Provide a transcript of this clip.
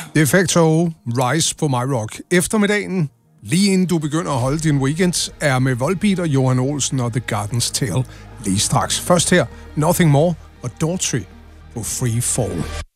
Defecto, Rise på My Rock. Eftermiddagen, lige inden du begynder at holde din weekend, er med Volbeat og Johan Olsen og The Garden's Tale lige straks. Først her, Nothing More og Daughtry på Free Fall.